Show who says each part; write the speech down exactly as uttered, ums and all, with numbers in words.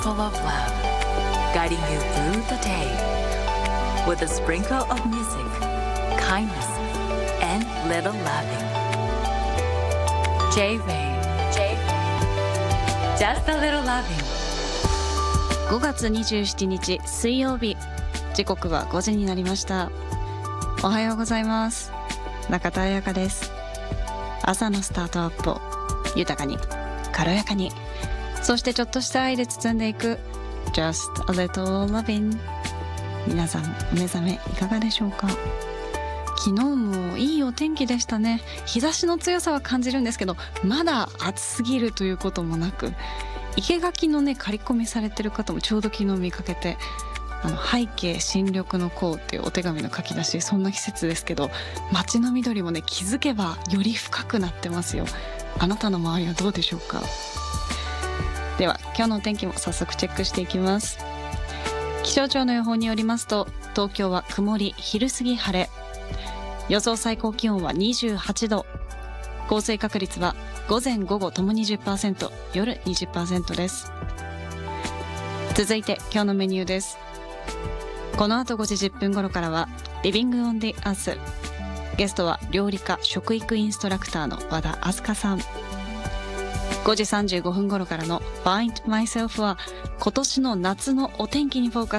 Speaker 1: full of love, guiding you through the day with a sprinkle of music, kindness, and little loving. J-Wave, J-Wave, just a little loving.
Speaker 2: ごがつにじゅうしちにち水曜日、時刻はごじになりました。おはようございます。中田彩香です。朝のスタートアップを豊かに軽やかに、そしてちょっとした愛で包んでいく Just a little loving。 皆さんお目覚めいかがでしょうか。昨日もいいお天気でしたね。日差しの強さは感じるんですけど、まだ暑すぎるということもなく、生垣のね刈り込みされてる方もちょうど昨日見かけて、あの背景新緑の項っていうお手紙の書き出し、そんな季節ですけど、街の緑もね気づけばより深くなってますよ。あなたの周りはどうでしょうか。では今日のお天気も早速チェックしていきます。気象庁の予報によりますと、東京は曇り、昼過ぎ晴れ、予想最高気温はにじゅうはちど、降水確率は午前午後ともに じゅっパーセント、夜 にじゅっパーセント です。続いて今日のメニューです。この後ごじじゅっぷん頃からはリビングオンディアース、ゲストは料理家食育インストラクターの和田明日香さん。ごじさんじゅうごふん頃からの Find Myself は今年の夏のお天気にフォーカス